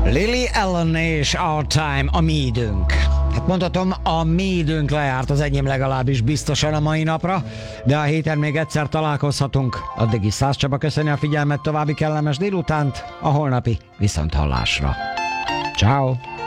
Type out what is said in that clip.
Lily Allen és Our Time, a mi időnk. Hát mondhatom, a mi időnk lejárt, az enyém legalábbis biztosan a mai napra, de a héten még egyszer találkozhatunk. Addig is Szász Csaba köszöni a figyelmet, további kellemes délutánt, a holnapi viszonthallásra. Ciao.